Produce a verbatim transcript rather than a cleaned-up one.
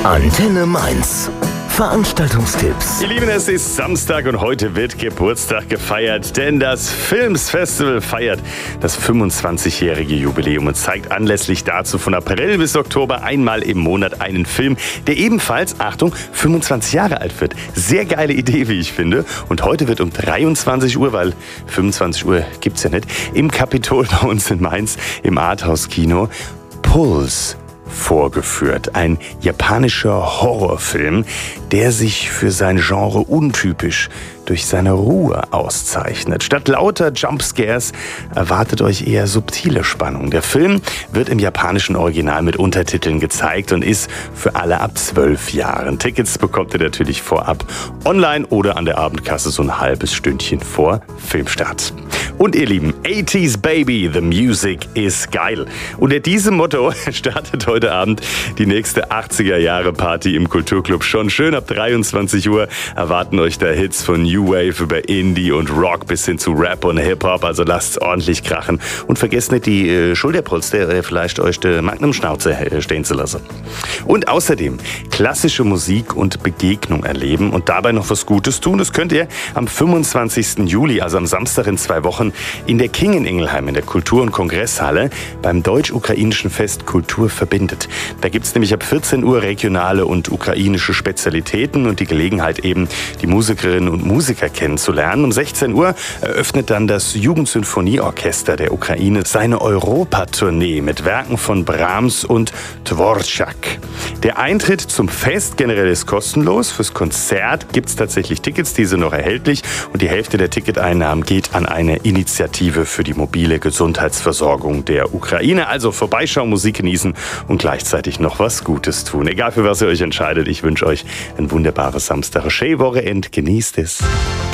Antenne Mainz. Veranstaltungstipps. Ihr Lieben, es ist Samstag und heute wird Geburtstag gefeiert, denn das Filmsfestival feiert das fünfundzwanzigjährige Jubiläum und zeigt anlässlich dazu von April bis Oktober einmal im Monat einen Film, der ebenfalls, Achtung, fünfundzwanzig Jahre alt wird. Sehr geile Idee, wie ich finde. Und heute wird um dreiundzwanzig Uhr, weil fünfundzwanzig Uhr gibt's ja nicht, im Kapitol bei uns in Mainz im Arthouse-Kino Pulse vorgeführt. Ein japanischer Horrorfilm, der sich für sein Genre untypisch durch seine Ruhe auszeichnet. Statt lauter Jumpscares erwartet euch eher subtile Spannung. Der Film wird im japanischen Original mit Untertiteln gezeigt und ist für alle ab zwölf Jahren. Tickets bekommt ihr natürlich vorab online oder an der Abendkasse so ein halbes Stündchen vor Filmstart. Und ihr Lieben, achtziger Baby, the music is geil. Unter diesem Motto startet heute Abend die nächste achtziger-Jahre-Party im Kulturclub. Schon schön ab dreiundzwanzig Uhr erwarten euch da Hits von New Wave über Indie und Rock bis hin zu Rap und Hip-Hop. Also lasst's ordentlich krachen. Und vergesst nicht die äh, Schulterpolster, äh, vielleicht euch die Magnum-Schnauze äh, stehen zu lassen. Und außerdem klassische Musik und Begegnung erleben und dabei noch was Gutes tun. Das könnt ihr am fünfundzwanzigsten Juli, also am Samstag in zwei Wochen, in der King in Ingelheim in der Kultur- und Kongresshalle beim deutsch-ukrainischen Fest Kultur verbindet. Da gibt's nämlich ab vierzehn Uhr regionale und ukrainische Spezialitäten und die Gelegenheit eben, die Musikerinnen und Musiker kennenzulernen. Um sechzehn Uhr eröffnet dann das Jugendsinfonieorchester der Ukraine seine Europatournee mit Werken von Brahms und Dvorak. Der Eintritt zum Fest generell ist kostenlos. Fürs Konzert gibt's tatsächlich Tickets, diese noch erhältlich. Und die Hälfte der Ticketeinnahmen geht an eine Initiative für die mobile Gesundheitsversorgung der Ukraine. Also vorbeischauen, Musik genießen und gleichzeitig noch was Gutes tun. Egal für was ihr euch entscheidet, ich wünsche euch ein wunderbares Samstag. Schöne Wochenende, genießt es.